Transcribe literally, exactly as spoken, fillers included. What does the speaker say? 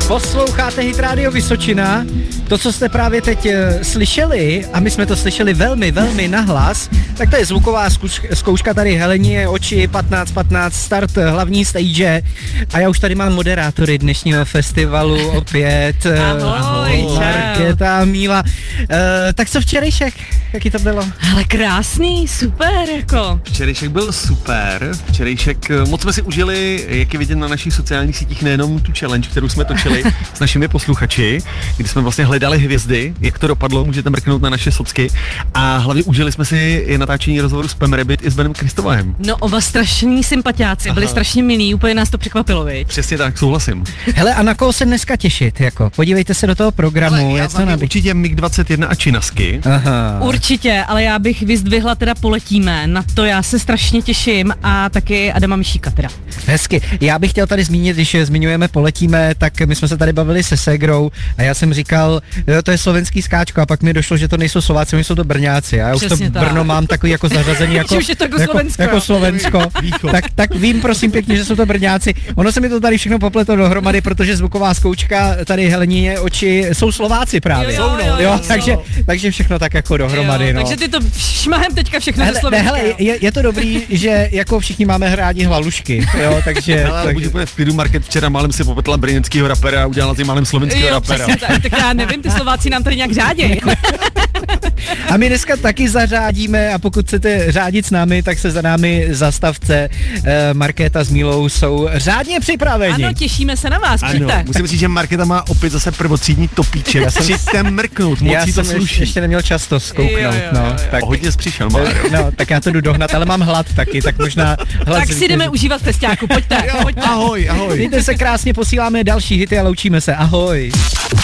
Posloucháte Hit Radio Vysočina. To, co jste právě teď uh, slyšeli, a my jsme to slyšeli velmi, velmi nahlas, tak to je zvuková zkuš- zkouška tady Heleně, oči patnáct patnáct, start hlavní stage. A já už tady mám moderátory dnešního festivalu opět. Ahoj, uh, Markéta a Míla. Uh, tak co včerejšek? Jaký to bylo? Ale krásný, super, jako. Včerejšek byl super. Včerejšek, moc jsme si užili, jak je vidět na našich sociálních sítích, nejenom tu challenge, kterou jsme točili s našimi posluchači, kdy jsme vlastně hledali hvězdy, jak to dopadlo, můžete mrknout na naše socky. A hlavně užili jsme si i natáčení rozhovoru s Pam Rabbit i s Benem Kristovajem. No, oba strašní sympatiáci, byli strašně milí, úplně nás to překvapilo, viď? Přesně tak, souhlasím. Hele, a na koho se dneska těšit, jako? Podívejte se do toho programu. Ale já to nabí... určitě mig dvacet jedna a Činasky. Aha. Určitě, ale já bych vyzdvihla teda Poletíme, na to já se strašně těším a taky Adama Mišíka teda. Hezky. Já bych chtěl tady zmínit, když zmiňujeme Poletíme, tak my jsme se tady bavili se Segrou a já jsem říkal, jo, to je slovenský skáčko, a pak mi došlo, že to nejsou Slováci, oni jsou to Brňáci. A já Přesně už to tak. Brno mám takový jako zařazení jako, Už je to jako jako Slovensko. Jako Slovensko. tak, tak vím prosím pěkně, že jsou to Brňáci. Ono se mi to tady všechno popletlo dohromady, protože zvuková zkouška tady Heleně oči jsou Slováci právě. Jo, jo, jo, jo, jo, jo. takže, takže všechno tak jako dohromady. Jo, no. takže ty to šmahem teďka všechno Hele, ze Slovenska. ne, hele, je, je to dobrý, že jako všichni máme rádi hlalušky, jo, takže... Hele, ale buď úplně v klidu, Market včera málem si popetla brněnského rapera a udělala tím málem slovenského Jo, rapera. přesně tak, tak já nevím, ty Slováci nám tady nějak řádějí. A my dneska taky zařádíme, a pokud chcete řádit s námi, tak se za námi zastavce. E, Markéta s Mílou jsou řádně připraveni. Ano, těšíme se na vás, Ano, přijďte. musím říct, že Marketa má opět zase prvotřídní topíček. Já jsem si mrknout, moc Já si to jsem sluší. ještě neměl čas to zkouknout, Jo, jo, jo, no. jo. Tak, Hodně jsi přišel, Mário. no, tak já to jdu dohnat, ale mám hlad taky, tak možná hlad Tak si zvítězí. jdeme užívat festiáku, pojďte, pojďte. Ahoj, ahoj. Mějte se krásně, posíláme další hity a loučíme se. Ahoj.